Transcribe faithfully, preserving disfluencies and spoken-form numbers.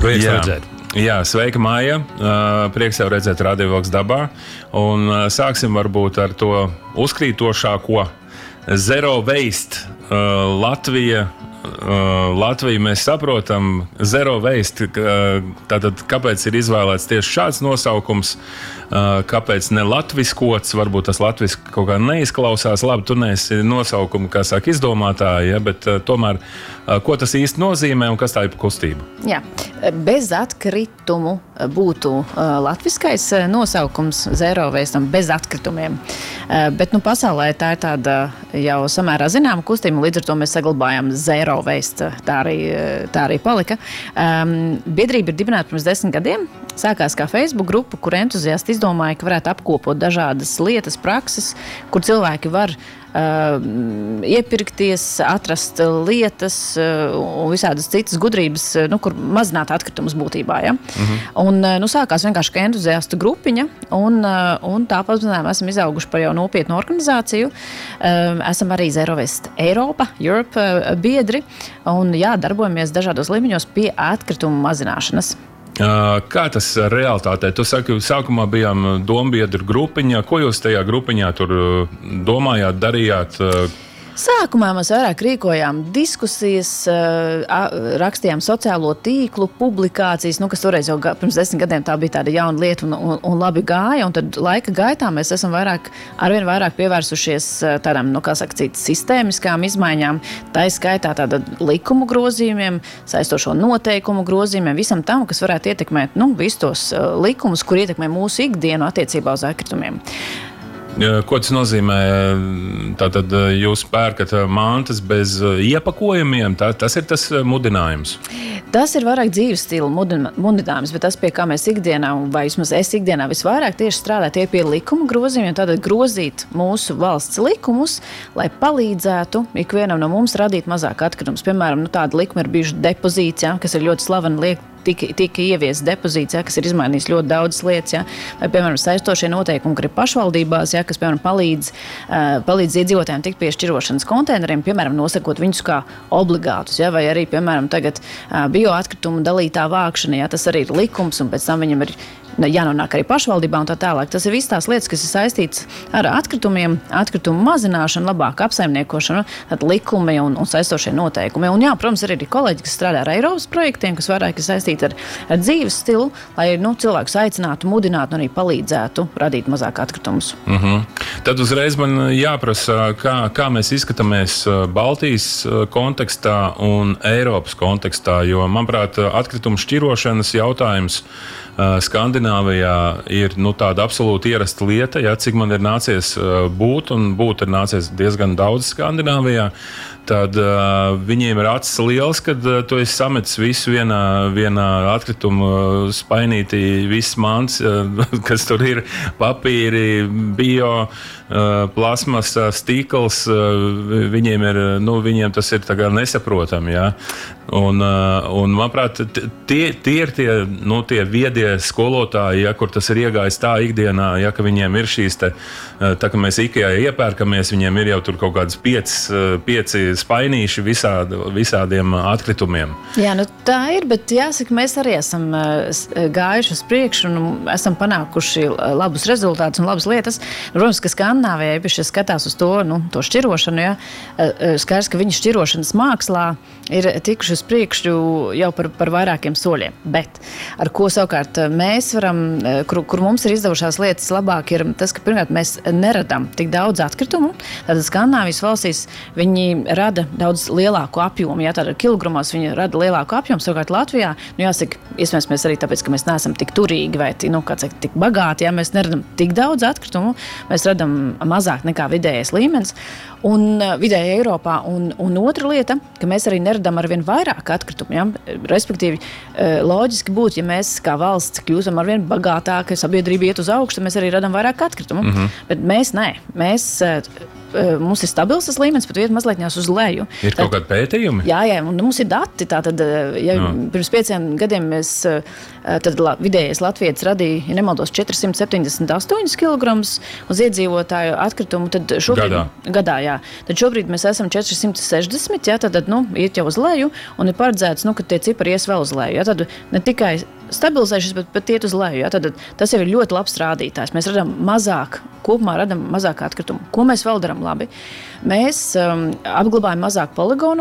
Prieks redzēt. Jā, sveika, Maija. Prieks jau redzēt Radio Vox dabā. Un sāksim varbūt ar to uzkrītošāko. Zero waste. Latvija. Latviju mēs saprotam, zero waste, tātad kāpēc ir izvēlēts tieši šāds nosaukums, kāpēc ne latviskots, varbūt tas latviski kaut kā neizklausās, labi, tu neesi nosaukumu, kā saka, izdomātāji, ja, bet tomēr, ko tas īsti nozīmē un kas tā ir pa kustību? Jā, bez atkritumu būtu latviskais nosaukums zero waste un bez atkritumiem, bet nu pasaulē tā ir tāda jau samērā zināma kustība, līdz ar to mēs saglabājam zero waste, tā arī, tā arī palika. Um, biedrība ir dibināta pirms desmit gadiem. Sākās kā Facebook grupa, kur entuziasti izdomāja, ka varētu apkopot dažādas lietas, prakses, kur cilvēki var uh, iepirkties, atrast lietas uh, un visādas citas gudrības, uh, nu, kur mazināt atkritumus būtībā. Ja? Mhm. Un nu, sākās vienkārši kā entuziastu grupiņa, un, uh, un tāpat esam izauguši par jau nopietnu organizāciju. Uh, esam arī Zero Waste Eiropa, Europe uh, biedri, un jā, darbojamies dažādos līmeņos pie atkritumu mazināšanas. Kā tas realitātē? Tu saki, sākumā bijām dombiedru grupiņā. Ko jūs tajā grupiņā tur domājāt, darījāt? Sākumā mēs vairāk rīkojām diskusijas, rakstījām sociālo tīklu publikācijas, nu, kas toreiz jau pirms desmit gadiem tā bija tāda jauna lieta un, un, un labi gāja, un tad laika gaitā mēs esam vairāk, arvien vairāk pievērsušies tādām, nu, kā saka, citas sistēmiskām izmaiņām, tā izskaitā tāda likumu grozījumiem, saistošo noteikumu grozījumiem, visam tam, kas varētu ietekmēt, nu, visus tos likumus, kur ietekmē mūsu ikdienu attiecībā uz atkritumiem. Ko tas nozīmē? Tātad jūs pērkat mantas bez iepakojumiem, tā, tas ir tas mudinājums? Tas ir vairāk dzīves stila mudinājums, bet tas, pie kā mēs ikdienā, vai vismaz es ikdienā visvairāk tieši strādāju tie pie likuma grozījumiem, tātad grozīt mūsu valsts likumus, lai palīdzētu ikvienam no mums radīt mazāk atkritumus. Piemēram, nu, tāda likuma ir bijuši depozīts, ja, kas ir ļoti slavena lieta, tika, tika ievies depozīts, ja, kas ir izmainījis ļoti daudzas lietas, ja, vai, piemēram, saistošie noteikumi, kur ir pašvaldībās, ja, kas, piemēram, palīdz, uh, palīdz iedzīvotājiem tikt pie šķirošanas konteineriem, piemēram, nosakot viņus kā obligātus, ja, vai arī, piemēram, tagad uh, bioatkritumu dalītā vākšana, ja, tas arī ir likums, un pēc tam viņam ir jānonāk arī pašvaldībā un tā tālāk. Tas ir viss tās lietas, kas ir saistīts ar atkritumiem, atkritumu mazināšanu, labāku apsaimniekošanu, likumi un, un saistošie noteikumi. Un jā, protams, arī ir kolēģi, kas strādā ar Eiropas projektiem, kas vairāk ir saistīti ar, ar dzīves stilu, lai nu, cilvēkus aicinātu, mudinātu un arī palīdzētu radīt mazāk atkritumus. Mm-hmm. Tad uzreiz man jāprasa, kā, kā mēs izskatāmies Baltijas kontekstā un Eiropas kontekstā, jo, manuprāt, atkritumu šķirošanas jautājums Skandināvijā ir nu, tāda absolūti ierasta lieta, ja, cik man ir nācies būt, un būt ir nācies diezgan daudz Skandināvijā, tad uh, viņiem ir acis liels, kad uh, tu esi sametis visu vienā, vienā atkritumu spainītī, viss mans, uh, kas tur ir, papīri, bio, uh, plasmasa, stīkls, uh, viņiem ir, nu, viņiem tas ir tā kā nesaprotam, jā. Un, uh, un manuprāt, tie, tie ir tie, nu, tie viedie skolotāji, ja, kur tas ir iegājis tā ikdienā, ja, ka viņiem ir šīs te, uh, tā kā mēs Ikejā iepērkamies, viņiem ir jau tur kaut kādas pieci, uh, pieci spainīši visād, visādiem atkritumiem. Jā, nu tā ir, bet jāsaka, mēs arī esam gājuši uz priekšu un esam panākuši labus rezultātus un labas lietas. Protams, ka Skandināvijā, ja skatās uz to, nu, to šķirošanu, ja, skaidrs, ka viņa šķirošanas mākslā ir tikuši uz priekšu jau par, par vairākiem soļiem. Bet ar ko savukārt mēs varam, kur, kur mums ir izdevušās lietas labāk, ir tas, ka pirmkārt mēs neradam tik daudz atkritumu. Tātad Skandināvijas valstīs viņi rada daudz lielāku apjomu. Jā, tātad kilogramos viņi rada lielāku apjomu. Savukārt Latvijā, nu jāsaka, iespējams mēs arī tāpēc, ka mēs neesam tik turīgi vai nu, kā saka, tik bagāti, jā, mēs neradam tik daudz atkritumu, mēs radam mazāk nekā vidējais līmenis. Un vidēji Eiropā. Un, un otra lieta, ka mēs arī neradam arvien vairāk atkritumu. Ja? Respektīvi, loģiski būtu, ja mēs kā valsts kļūstam arvien bagātāki, sabiedrība iet uz augšu, tad mēs arī radam vairāk atkritumu. Mm-hmm. Bet mēs nē. Mēs mums ir stabils tas līmenis, pat vieta mazliet ņās uz leju. Ir kaut kādi pētījumi? Jā, jā, un mums ir dati. Tātad, ja jā. Pirms pieciem gadiem mēs, tad vidējais latvietis radīja, ja nemaldos, četri simti septiņdesmit astoņi kilogramus uz iedzīvotāju atkritumu, tad šobrīd, gadā. gadā jā. Tad šobrīd mēs esam četri simti sešdesmit, jā, tad, nu, iet jau uz leju, un ir paredzēts, nu, ka tie cipari ies vēl uz leju. Jā, tad ne tikai stabilizējušies, bet pat iet uz leju. Jā, tad tas jau ir ļoti labs rādītājs. Mēs radām mazāk, kopumā radām mazāk atkritumu. Ko mēs vēl darām labi? Mēs um, apglabājam mazāk poligonu